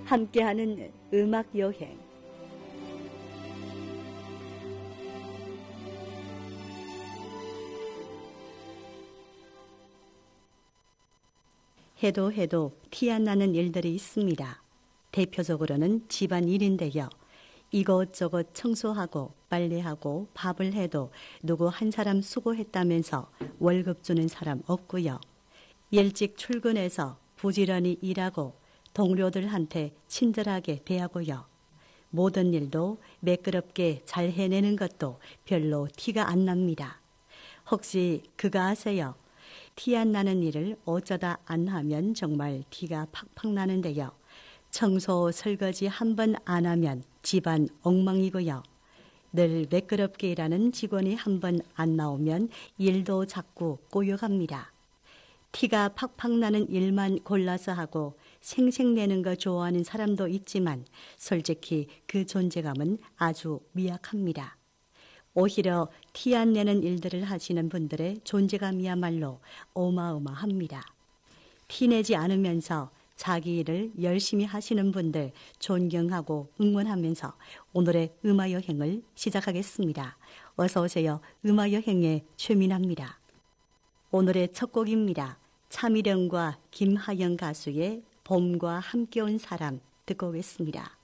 함께하는 음악 여행. 해도 해도 티 안 나는 일들이 있습니다. 대표적으로는 집안일인데요. 이것저것 청소하고 빨래하고 밥을 해도 누구 한 사람 수고했다면서 월급 주는 사람 없고요. 일찍 출근해서 부지런히 일하고 동료들한테 친절하게 대하고요. 모든 일도 매끄럽게 잘 해내는 것도 별로 티가 안 납니다. 혹시 그거 아세요? 티 안 나는 일을 어쩌다 안 하면 정말 티가 팍팍 나는데요. 청소, 설거지 한 번 안 하면 집안 엉망이고요. 늘 매끄럽게 일하는 직원이 한 번 안 나오면 일도 자꾸 꼬여갑니다. 티가 팍팍 나는 일만 골라서 하고 생색내는 거 좋아하는 사람도 있지만 솔직히 그 존재감은 아주 미약합니다. 오히려 티 안 내는 일들을 하시는 분들의 존재감이야말로 어마어마합니다. 티 내지 않으면서 자기 일을 열심히 하시는 분들 존경하고 응원하면서 오늘의 음악여행을 시작하겠습니다. 어서 오세요. 음악여행의 최민아입니다. 오늘의 첫 곡입니다. 차미령과 김하영 가수의 봄과 함께 온 사람 듣고 오겠습니다.